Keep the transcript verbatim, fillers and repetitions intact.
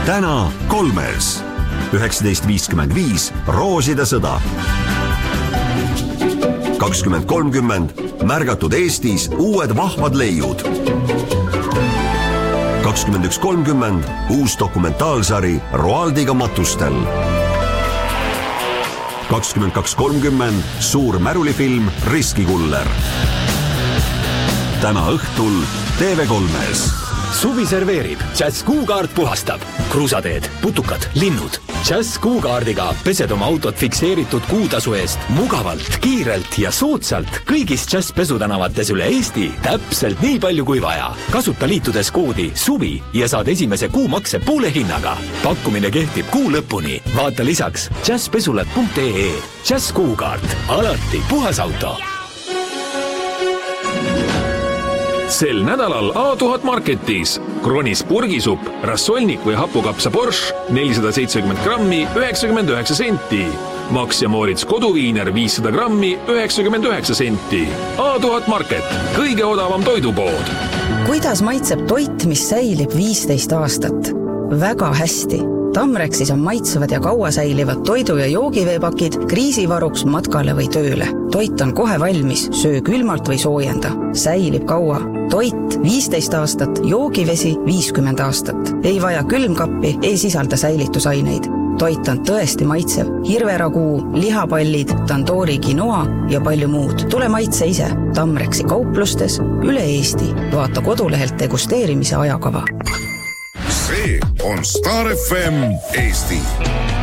täna kolmes. üheksateist viiskümmend viis Rooside sõda. kakskümmend kolmkümmend märgatud Eestis uued vahvad leiud. kakskümmend üks kolmkümmend uus dokumentaalsari Roaldiga matustel. kakskümmend kaks kolmkümmend suur märulifilm Riskikuller. täna õhtul T V kolmes. Suvi serveerib, Jazz Kuukaart puhastab. Kruusateed, putukad, linnud. Jazz Kuukaardiga pesed oma autot fikseeritud kuutasu eest mugavalt, kiirelt ja soodsalt kõigis Jazz pesutänavates üle Eesti täpselt nii palju kui vaja. Kasuta liitudes koodi SUVI ja saad esimese kuu makse poole hinnaga. Pakkumine kehtib kuu lõpuni. Vaata lisaks jazzpesulat punkt ee. Jazz Kuukaart. Alati puhas auto. Sel nädalal A tuhat Marketis Kronis purgisupp, rassolnik või hapukapsa borš nelisada seitsekümmend grammi üheksakümmend üheksa senti. Max ja Moritz koduviiner viissada grammi üheksakümmend üheksa senti. A tuhat Market, kõige odavam toidupood. Kuidas maitseb toit, mis säilib viisteist aastat? Väga hästi. Tamrexis on maitsevad ja kaua säilivad toidu- ja joogiveepakid kriisivaruks matkale või tööle. Toit on kohe valmis, söö külmalt või soojenda. Säilib kaua. Toit viisteist aastat, joogivesi viiskümmend aastat. Ei vaja külmkappi, ei sisalda säilitusaineid. Toit on tõesti maitsev. Hirveraguu, lihapallid, tandoori quinoa ja palju muud. Tule maitse ise. Tamrexi kauplustes üle Eesti. Vaata kodulehelt degusteerimise ajakava. See on Star F M Eesti.